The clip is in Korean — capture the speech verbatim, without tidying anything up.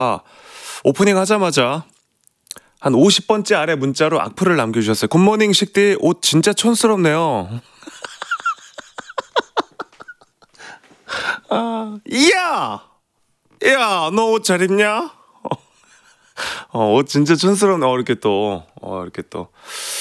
아, 오프닝 하자마자 한 오십 번째 아래 문자로 악플을 남겨주셨어요. 굿모닝 식디 옷 진짜 촌스럽네요. 아, 이야! 야, 너 옷 잘 입냐? 어, 옷 진짜 촌스럽네. 어, 이렇게 또, 어, 이렇게 또.